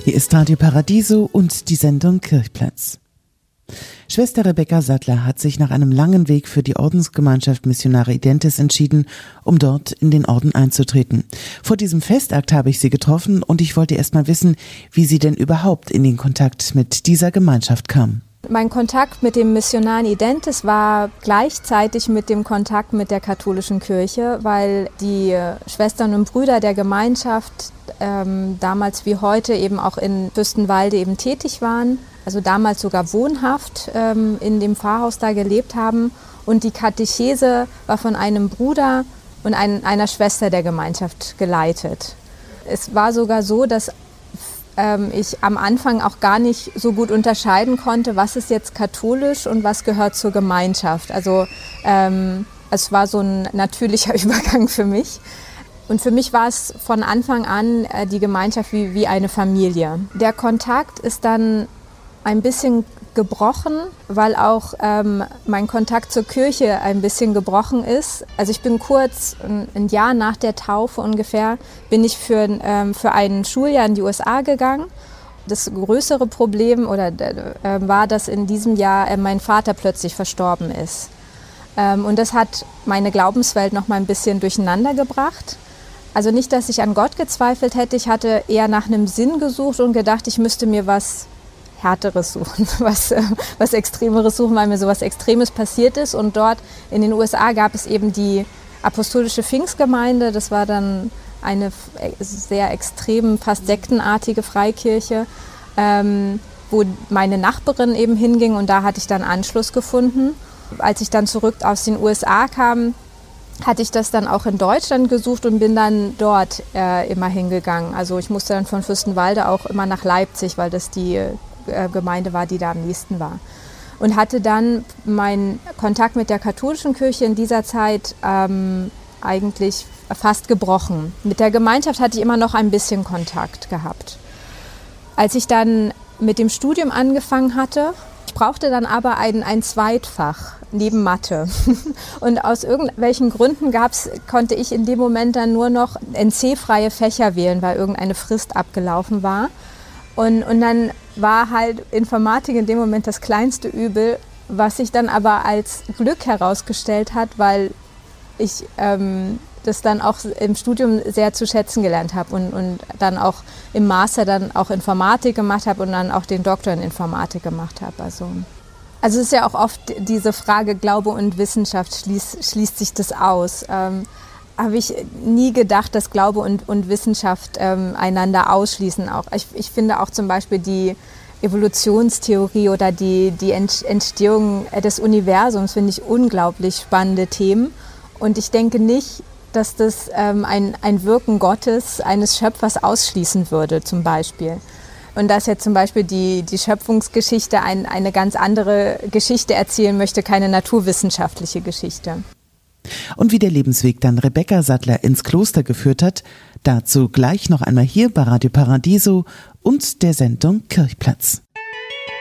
Hier ist Radio Paradiso und die Sendung Kirchplatz. Schwester Rebecca Sattler hat sich nach einem langen Weg für die Ordensgemeinschaft Missionare Identes entschieden, um dort in den Orden einzutreten. Vor diesem Festakt habe ich sie getroffen und ich wollte erst mal wissen, wie sie denn überhaupt in den Kontakt mit dieser Gemeinschaft kam. Mein Kontakt mit dem Missionaren Identes war gleichzeitig mit dem Kontakt mit der katholischen Kirche, weil die Schwestern und Brüder der Gemeinschaft damals wie heute eben auch in Fürstenwalde eben tätig waren, also damals sogar wohnhaft in dem Pfarrhaus da gelebt haben. Und die Katechese war von einem Bruder und einer Schwester der Gemeinschaft geleitet. Es war sogar so, dass ich am Anfang auch gar nicht so gut unterscheiden konnte, was ist jetzt katholisch und was gehört zur Gemeinschaft. Also es war so ein natürlicher Übergang für mich. Und für mich war es von Anfang an die Gemeinschaft wie eine Familie. Der Kontakt ist dann ein bisschen gebrochen, weil auch mein Kontakt zur Kirche ein bisschen gebrochen ist. Also ich bin kurz, ein Jahr nach der Taufe ungefähr, bin ich für ein Schuljahr in die USA gegangen. Das größere Problem war, dass in diesem Jahr mein Vater plötzlich verstorben ist. Und das hat meine Glaubenswelt noch mal ein bisschen durcheinander gebracht. Also nicht, dass ich an Gott gezweifelt hätte, ich hatte eher nach einem Sinn gesucht und gedacht, ich müsste mir was Härteres suchen, was Extremeres suchen, weil mir sowas Extremes passiert ist. Und dort in den USA gab es eben die apostolische Pfingstgemeinde. Das war dann eine sehr extrem, fast sektenartige Freikirche, wo meine Nachbarin eben hinging und da hatte ich dann Anschluss gefunden. Als ich dann zurück aus den USA kam, hatte ich das dann auch in Deutschland gesucht und bin dann dort immer hingegangen. Also ich musste dann von Fürstenwalde auch immer nach Leipzig, weil das die Gemeinde war, die da am nächsten war. Und hatte dann meinen Kontakt mit der katholischen Kirche in dieser Zeit eigentlich fast gebrochen. Mit der Gemeinschaft hatte ich immer noch ein bisschen Kontakt gehabt. Als ich dann mit dem Studium angefangen hatte, ich brauchte dann aber ein Zweitfach neben Mathe. Und aus irgendwelchen Gründen konnte ich in dem Moment dann nur noch NC-freie Fächer wählen, weil irgendeine Frist abgelaufen war. Und dann war halt Informatik in dem Moment das kleinste Übel, was sich dann aber als Glück herausgestellt hat, weil ich das dann auch im Studium sehr zu schätzen gelernt habe und dann auch im Master dann auch Informatik gemacht habe und dann auch den Doktor in Informatik gemacht habe. Also es ist ja auch oft diese Frage, Glaube und Wissenschaft, schließt sich das aus? Habe ich nie gedacht, dass Glaube und Wissenschaft einander ausschließen. Auch ich finde auch zum Beispiel die Evolutionstheorie oder die Entstehung des Universums finde ich unglaublich spannende Themen. Und ich denke nicht, dass das ein Wirken Gottes, eines Schöpfers ausschließen würde zum Beispiel. Und dass jetzt zum Beispiel die Schöpfungsgeschichte eine ganz andere Geschichte erzählen möchte, keine naturwissenschaftliche Geschichte. Und wie der Lebensweg dann Rebecca Sattler ins Kloster geführt hat, dazu gleich noch einmal hier bei Radio Paradiso und der Sendung Kirchplatz.